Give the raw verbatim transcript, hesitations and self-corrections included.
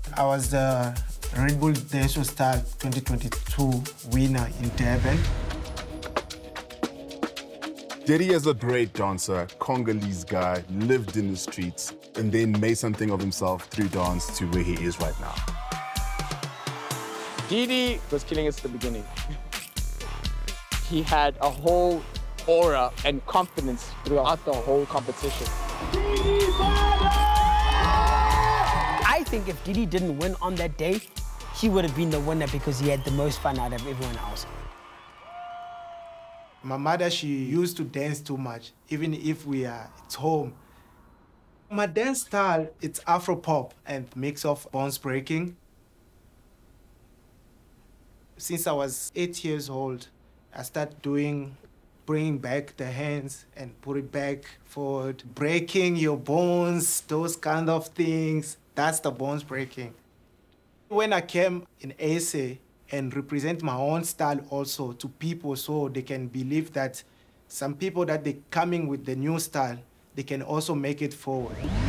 I was the Red Bull Dance Show Star twenty twenty-two winner in Durban. Diddy is a great dancer, Congolese guy, lived in the streets, and then made something of himself through dance to where he is right now. Didi was killing us at the beginning. He had a whole aura and confidence throughout the whole competition. I think if Didi didn't win on that day, he would have been the winner because he had the most fun out of everyone else. My mother, she used to dance too much, even if we are at home. My dance style, it's Afro-pop and mix of bones breaking. Since I was eight years old, I started doing, bringing back the hands and put it back forward, breaking your bones, those kind of things. That's the bones breaking. When I came in S A and represent my own style also to people so they can believe that some people that they coming with the new style, they can also make it forward.